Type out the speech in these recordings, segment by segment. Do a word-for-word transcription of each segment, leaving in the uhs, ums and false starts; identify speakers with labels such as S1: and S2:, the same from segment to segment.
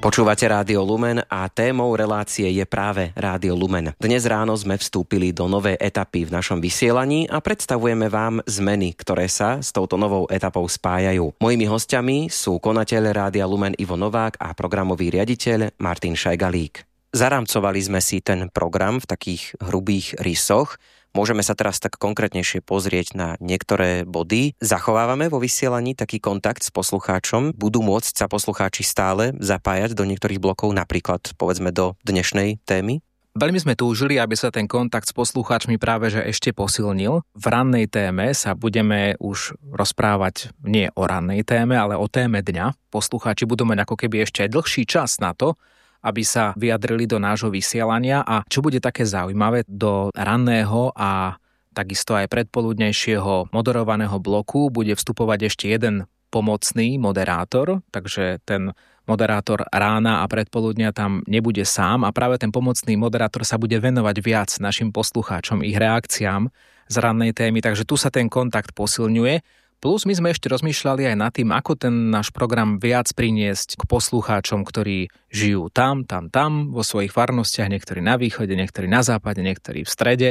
S1: Počúvate Rádio Lumen a témou relácie je práve Rádio Lumen. Dnes ráno sme vstúpili do novej etapy v našom vysielaní a predstavujeme vám zmeny, ktoré sa s touto novou etapou spájajú. Mojimi hostiami sú konateľ Rádia Lumen Ivo Novák a programový riaditeľ Martin Šajgalík. Zaramcovali sme si ten program v takých hrubých rysoch. Môžeme sa teraz tak konkrétnejšie pozrieť na niektoré body. Zachovávame vo vysielaní taký kontakt s poslucháčom. Budú môcť sa poslucháči stále zapájať do niektorých blokov, napríklad povedzme do dnešnej témy?
S2: Veľmi sme túžili, aby sa ten kontakt s poslucháčmi práve že ešte posilnil. V rannej téme sa budeme už rozprávať nie o rannej téme, ale o téme dňa. Poslucháči budú mať ako keby ešte dlhší čas na to, aby sa vyjadrili do nášho vysielania a čo bude také zaujímavé, do ranného a takisto aj predpoludnejšieho moderovaného bloku bude vstupovať ešte jeden pomocný moderátor, takže ten moderátor rána a predpoludnia tam nebude sám a práve ten pomocný moderátor sa bude venovať viac našim poslucháčom, ich reakciám z rannej témy, takže tu sa ten kontakt posilňuje. Plus my sme ešte rozmýšľali aj nad tým, ako ten náš program viac priniesť k poslucháčom, ktorí žijú tam, tam, tam, vo svojich farnostiach, niektorí na východe, niektorí na západe, niektorí v strede.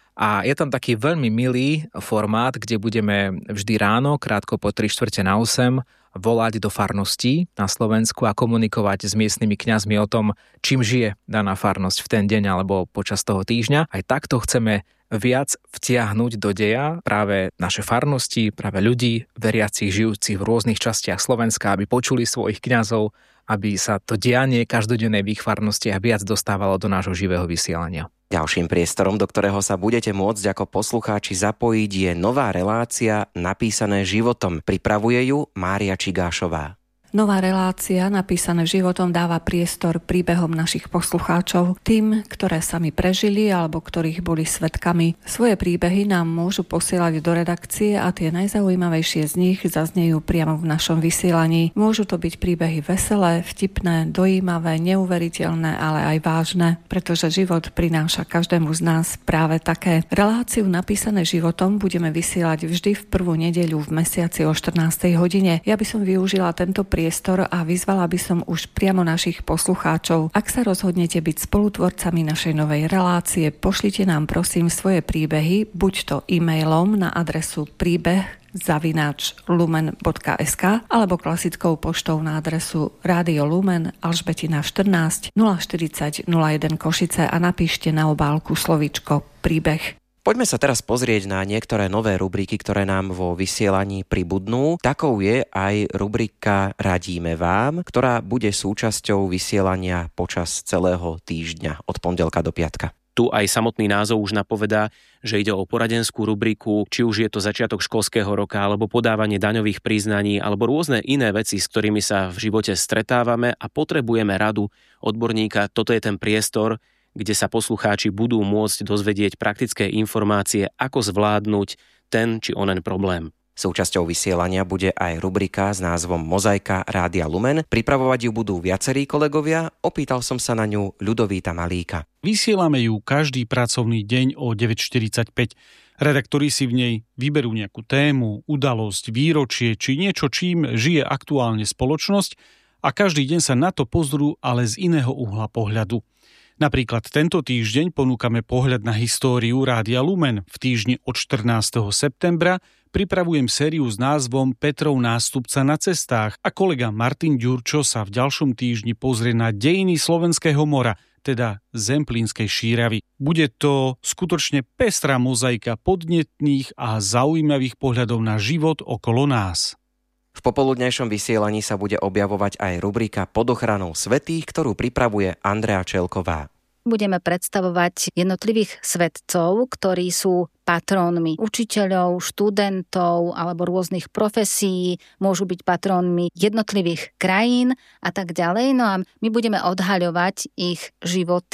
S2: A je tam taký veľmi milý formát, kde budeme vždy ráno, krátko po tri štvrte na osem, volať do farností na Slovensku a komunikovať s miestnymi kňazmi o tom, čím žije daná farnosť v ten deň alebo počas toho týždňa. Aj takto chceme viac vtiahnuť do deja práve naše farnosti, práve ľudí, veriacich, žijúcich v rôznych častiach Slovenska, aby počuli svojich kňazov, aby sa to dianie každodennej v ich farnostiach viac dostávalo do nášho živého vysielania.
S1: Ďalším priestorom, do ktorého sa budete môcť ako poslucháči zapojiť, je nová relácia Napísané životom. Pripravuje ju Mária Čigášová.
S3: Nová relácia Napísané životom dáva priestor príbehom našich poslucháčov, tým, ktoré sami prežili alebo ktorých boli svedkami. Svoje príbehy nám môžu posielať do redakcie a tie najzaujímavejšie z nich zaznejú priamo v našom vysielaní. Môžu to byť príbehy veselé, vtipné, dojímavé, neuveriteľné, ale aj vážne, pretože život prináša každému z nás práve také. Reláciu Napísané životom budeme vysielať vždy v prvú nedeľu v mesiaci o štrnástej hodine. Ja by som využila tento priestor a vyzvala by som už priamo našich poslucháčov. Ak sa rozhodnete byť spolutvorcami našej novej relácie, pošlite nám prosím svoje príbehy, buď to e-mailom na adresu príbeh zavináč lumen bodka es ká alebo klasickou poštou na adresu Rádio Lumen, Alžbetina štrnásť, nula štyridsať, nula jeden Košice a napíšte na obálku slovíčko príbeh.
S1: Poďme sa teraz pozrieť na niektoré nové rubriky, ktoré nám vo vysielaní pribudnú. Takou je aj rubrika Radíme vám, ktorá bude súčasťou vysielania počas celého týždňa od pondelka do piatka.
S4: Tu aj samotný názov už napovedá, že ide o poradenskú rubriku, či už je to začiatok školského roka, alebo podávanie daňových priznaní, alebo rôzne iné veci, s ktorými sa v živote stretávame a potrebujeme radu odborníka. Toto je ten priestor, kde sa poslucháči budú môcť dozvedieť praktické informácie, ako zvládnuť ten či onen problém.
S1: Súčasťou vysielania bude aj rubrika s názvom Mozaika Rádia Lumen. Pripravovať ju budú viacerí kolegovia, opýtal som sa na ňu Ľudovíta Malíka.
S5: Vysielame ju každý pracovný deň o deväť štyridsaťpäť. Redaktori si v nej vyberú nejakú tému, udalosť, výročie či niečo, čím žije aktuálne spoločnosť a každý deň sa na to pozrú, ale z iného uhla pohľadu. Napríklad tento týždeň ponúkame pohľad na históriu Rádia Lumen. V týždni od štrnásteho septembra pripravujem sériu s názvom Petrov nástupca na cestách a kolega Martin Ďurčo sa v ďalšom týždni pozrie na dejiny Slovenského mora, teda Zemplínskej šíravy. Bude to skutočne pestrá mozaika podnetných a zaujímavých pohľadov na život okolo nás.
S1: V popoludnejšom vysielaní sa bude objavovať aj rubrika Pod ochranou svätých, ktorú pripravuje Andrea Čelková.
S6: Budeme predstavovať jednotlivých svetcov, ktorí sú patrónmi učiteľov, študentov alebo rôznych profesí, môžu byť patrónmi jednotlivých krajín a tak ďalej. No a my budeme odhaľovať ich životy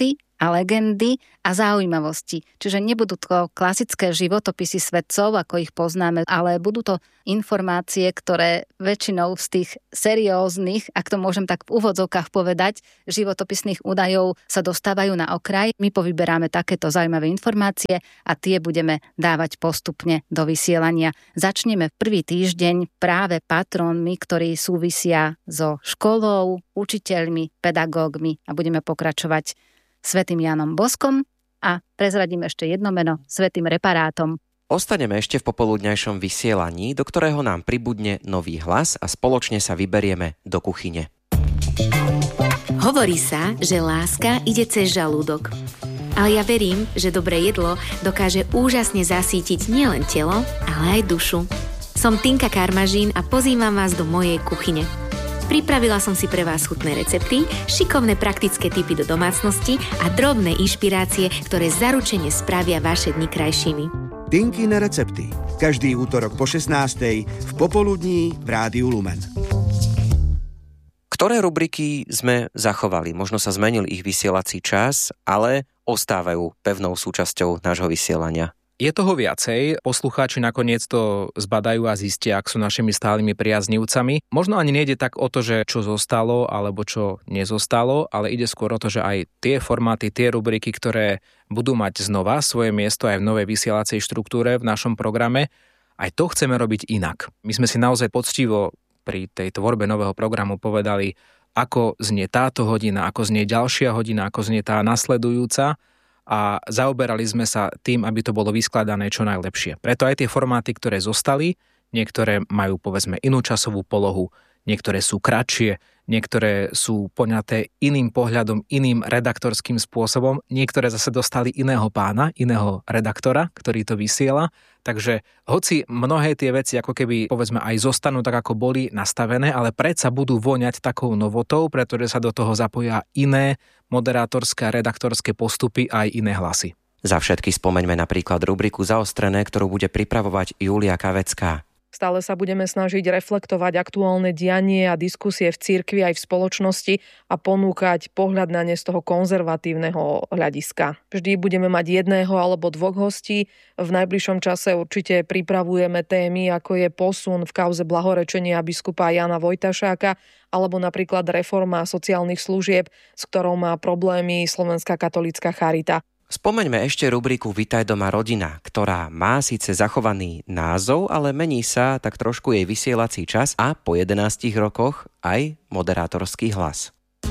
S6: a legendy a zaujímavosti. Čiže nebudú to klasické životopisy svedcov, ako ich poznáme, ale budú to informácie, ktoré väčšinou z tých serióznych, ak to môžem tak v úvodzovkách povedať, životopisných údajov sa dostávajú na okraj. My povyberáme takéto zaujímavé informácie a tie budeme dávať postupne do vysielania. Začneme v prvý týždeň práve patrónmi, ktorí súvisia so školou, učiteľmi, pedagógmi a budeme pokračovať svätým Jánom Boskom a prezradím ešte jedno meno, svätým Reparátom.
S1: Ostaneme ešte v popoludňajšom vysielaní, do ktorého nám pribudne nový hlas a spoločne sa vyberieme do kuchyne.
S7: Hovorí sa, že láska ide cez žalúdok. Ale ja verím, že dobré jedlo dokáže úžasne zasítiť nielen telo, ale aj dušu. Som Tinka Karmažín a pozývam vás do mojej kuchyne. Pripravila som si pre vás chutné recepty, šikovné praktické tipy do domácnosti a drobné inšpirácie, ktoré zaručene spravia vaše dni krajšími.
S8: Tinkine recepty. Každý útorok po šestnástej v popoludní v Rádiu Lumen.
S1: Ktoré rubriky sme zachovali? Možno sa zmenil ich vysielací čas, ale ostávajú pevnou súčasťou nášho vysielania.
S2: Je toho viacej, poslucháči nakoniec to zbadajú a zistia, ak sú našimi stálymi priaznivcami. Možno ani nejde tak o to, že čo zostalo alebo čo nezostalo, ale ide skôr o to, že aj tie formáty, tie rubriky, ktoré budú mať znova svoje miesto aj v novej vysielacej štruktúre v našom programe, aj to chceme robiť inak. My sme si naozaj poctivo pri tej tvorbe nového programu povedali, ako znie táto hodina, ako znie ďalšia hodina, ako znie tá nasledujúca, a zaoberali sme sa tým, aby to bolo vyskladané čo najlepšie. Preto aj tie formáty, ktoré zostali, niektoré majú povedzme inú časovú polohu, niektoré sú kratšie, niektoré sú poňaté iným pohľadom, iným redaktorským spôsobom, niektoré zase dostali iného pána, iného redaktora, ktorý to vysiela. Takže hoci mnohé tie veci ako keby povedzme aj zostanú tak, ako boli nastavené, ale predsa budú voňať takou novotou, pretože sa do toho zapoja iné moderátorské a redaktorské postupy a aj iné hlasy.
S1: Za všetky spomeňme napríklad rubriku Zaostrené, ktorú bude pripravovať Julia Kavecká.
S9: Stále sa budeme snažiť reflektovať aktuálne dianie a diskusie v cirkvi aj v spoločnosti a ponúkať pohľad na ne z toho konzervatívneho hľadiska. Vždy budeme mať jedného alebo dvoch hostí. V najbližšom čase určite pripravujeme témy, ako je posun v kauze blahorečenia biskupa Jana Vojtašáka alebo napríklad reforma sociálnych služieb, s ktorou má problémy Slovenská katolícka charita.
S1: Spomeňme ešte rubriku Vitaj doma rodina, ktorá má síce zachovaný názov, ale mení sa tak trošku jej vysielací čas a po jedenástich rokoch aj moderátorský hlas.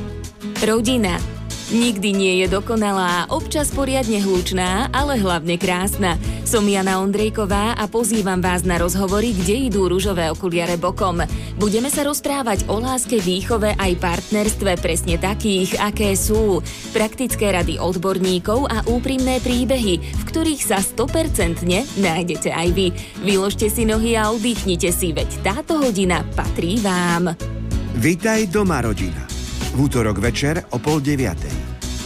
S7: Rodina. Nikdy nie je dokonalá, občas poriadne hlučná, ale hlavne krásna. Som Jana Ondrejková a pozývam vás na rozhovory, kde idú ružové okuliare bokom. Budeme sa rozprávať o láske, výchove aj partnerstve presne takých, aké sú. Praktické rady odborníkov a úprimné príbehy, v ktorých sa sto percent nájdete aj vy. Vyložte si nohy a oddychnite si, veď táto hodina patrí vám.
S8: Vitaj doma rodina. V útorok večer o pol deviatej.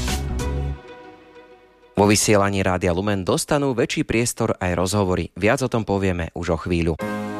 S1: Vo vysielaní Rádia Lumen dostanú väčší priestor aj rozhovory. Viac o tom povieme už o chvíľu.